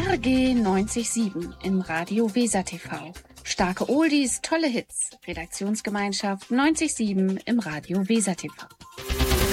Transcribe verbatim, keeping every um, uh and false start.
R G neunzig Komma sieben im Radio Weser T V. Starke Oldies, tolle Hits. Redaktionsgemeinschaft neunzig Komma sieben im Radio Weser T V.